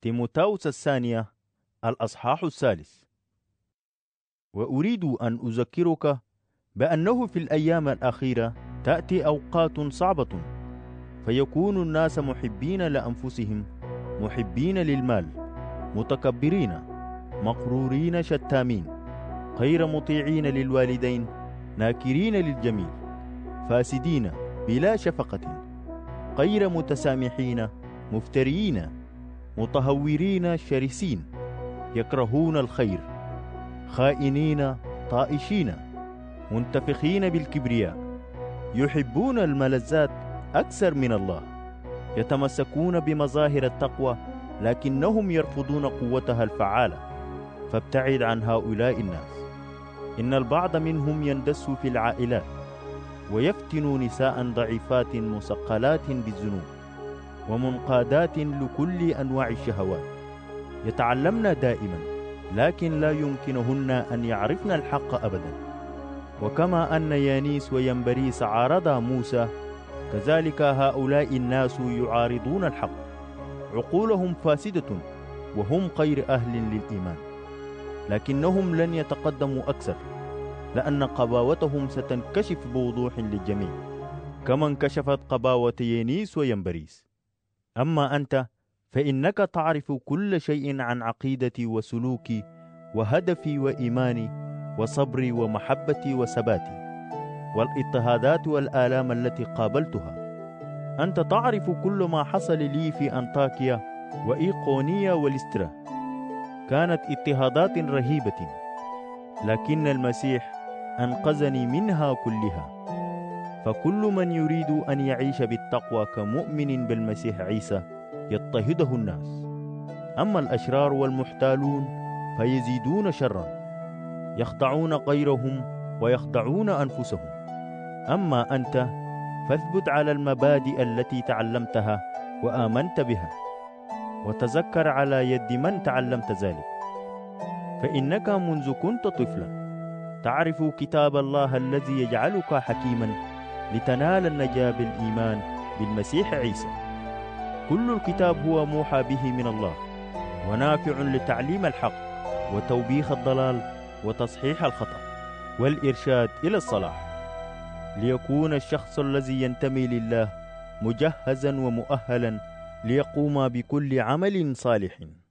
تيموثاوس الثانية الأصحاح 3. وأريد أن أذكرك بأنه في الأيام الأخيرة تأتي أوقات صعبة، فيكون الناس محبين لأنفسهم، محبين للمال، متكبرين، مغرورين، شتامين، غير مطيعين للوالدين، ناكرين للجميل، فاسدين، بلا شفقة، غير متسامحين، مفترين، متهورين، شرسين، يكرهون الخير، خائنين، طائشين، منتفخين بالكبرياء، يحبون الملذات أكثر من الله، يتمسكون بمظاهر التقوى لكنهم يرفضون قوتها الفعالة، فابتعد عن هؤلاء الناس. إن البعض منهم يندس في العائلات ويفتن نساء ضعيفات مثقلات بالذنوب ومنقادات لكل أنواع الشهوات، يتعلمن دائما لكن لا يمكنهن أن يعرفن الحق أبدا. وكما أن يانيس وينبريس عارضا موسى، كذلك هؤلاء الناس يعارضون الحق، عقولهم فاسدة وهم غير أهل للإيمان، لكنهم لن يتقدموا أكثر، لأن قباوتهم ستنكشف بوضوح للجميع كما انكشفت قباوة يانيس وينبريس. أما أنت فإنك تعرف كل شيء عن عقيدتي وسلوكي وهدفي وإيماني وصبري ومحبتي وثباتي والاضطهادات والآلام التي قابلتها. أنت تعرف كل ما حصل لي في أنطاكيا وإيقونيا وليسترا، كانت اضطهادات رهيبة، لكن المسيح أنقذني منها كلها. فكل من يريد أن يعيش بالتقوى كمؤمن بالمسيح عيسى يضطهده الناس، أما الأشرار والمحتالون فيزيدون شرا، يخدعون غيرهم ويخدعون أنفسهم. أما أنت فاثبت على المبادئ التي تعلمتها وآمنت بها، وتذكر على يد من تعلمت ذلك، فإنك منذ كنت طفلا تعرف كتاب الله الذي يجعلك حكيما لتنال النجاة بالإيمان بالمسيح عيسى. كل الكتاب هو موحى به من الله ونافع لتعليم الحق وتوبيخ الضلال وتصحيح الخطأ والإرشاد إلى الصلاح، ليكون الشخص الذي ينتمي لله مجهزا ومؤهلا ليقوم بكل عمل صالح.